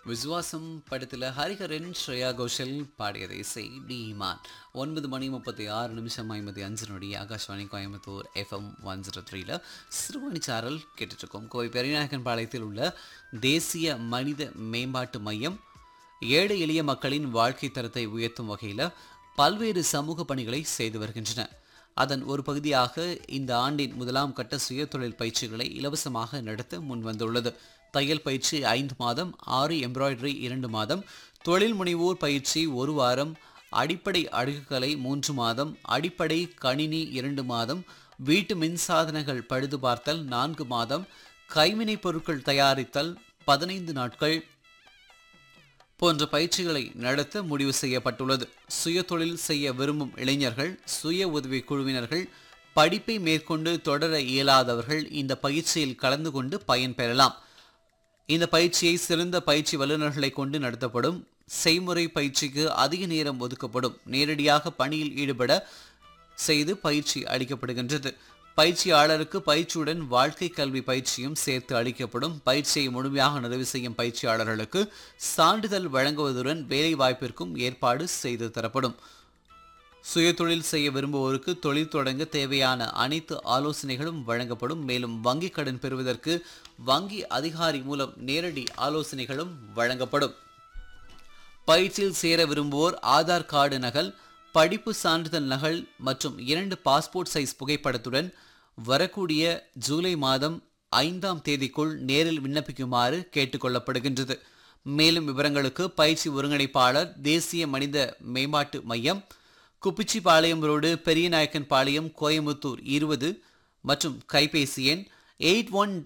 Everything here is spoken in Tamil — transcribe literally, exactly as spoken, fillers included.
விசுவாசம் படத்தில் ஹரிஹரன் ஸ்ரேயா கோஷல் பாடியதை இசை டி இமான். ஒன்பது மணி முப்பத்தி ஆறு நிமிஷம் ஐம்பத்தி அஞ்சு நொடி Akashvani Coimbatore FM one zero த்ரீல சிறுவணி சாரல் கேட்டுட்ருக்கோம். கோவை பெரியநாயக்கன் பாளையத்தில் உள்ள தேசிய மனித மேம்பாட்டு மையம் ஏழை எளிய மக்களின் வாழ்க்கை தரத்தை உயர்த்தும் வகையில் பல்வேறு சமூக பணிகளை செய்து வருகின்றன. அதன் ஒரு பகுதியாக இந்த ஆண்டின் முதலாம் கட்ட சுயதொழில் பயிற்சிகளை இலவசமாக நடத்த முன்வந்துள்ளது. தையல் பயிற்சி ஐந்து மாதம், ஆறு எம்ப்ராய்டரி இரண்டு மாதம், தொழில் முனைவோர் பயிற்சி ஒரு வாரம், அடிப்படை அடுக்குக்கலை மூன்று மாதம், அடிப்படை கணினி இரண்டு மாதம், வீட்டு மின்சாதனங்கள் பழுது பார்த்தல் நான்கு மாதம், கைவினைப் பொருட்கள் தயாரித்தல் பதினைந்து நாட்கள் போன்ற பயிற்சிகளை நடத்த முடிவு செய்யப்பட்டுள்ளது. சுய தொழில் செய்ய விரும்பும் இளைஞர்கள், சுய உதவி குழுவினர்கள், படிப்பை மேற்கொண்டு தொடர இயலாதவர்கள் இந்த பயிற்சியில் கலந்து கொண்டு பயன்பெறலாம். இந்த பயிற்சியை சிறந்த பயிற்சி வல்லுநர்களை கொண்டு நடத்தப்படும். செய்முறை பயிற்சிக்கு அதிக நேரம் ஒதுக்கப்படும். நேரடியாக பணியில் ஈடுபட செய்து பயிற்சி அளிக்கப்படுகின்றது. பயிற்சியாளருக்கு பயிற்சியுடன் வாழ்க்கை கல்வி பயிற்சியும் சேர்த்து அளிக்கப்படும். பயிற்சியை முழுமையாக நிறைவு செய்யும் பயிற்சியாளர்களுக்கு சான்றிதழ் வழங்குவதுடன் வேலை வாய்ப்பிற்கும் ஏற்பாடு செய்து தரப்படும். சுயதொழில் செய்ய விரும்புவோருக்கு தொழில் தொடங்க தேவையான அனைத்து ஆலோசனைகளும் வழங்கப்படும். மேலும் வங்கி கடன் பெறுவதற்கு வங்கி அதிகாரி மூலம் நேரடி ஆலோசனைகளும் வழங்கப்படும். பயிற்சியில் சேர விரும்புவோர் ஆதார் கார்டு நகல், படிப்பு சான்றிதழ் நகல் மற்றும் இரண்டு பாஸ்போர்ட் சைஸ் புகைப்படத்துடன் வரக்கூடிய ஜூலை மாதம் ஐந்தாம் தேதிக்குள் நேரில் விண்ணப்பிக்குமாறு கேட்டுக்கொள்ளப்படுகின்றது. மேலும் விவரங்களுக்கு பயிற்சி ஒருங்கிணைப்பாளர், தேசிய மனித மேம்பாட்டு மையம், குப்பிச்சிபாளையம் ரோடு, பெரியநாயக்கன் பாளையம், கோயம்புத்தூர் இருபது மற்றும் கைபேசி எண் எயிட் ஒன்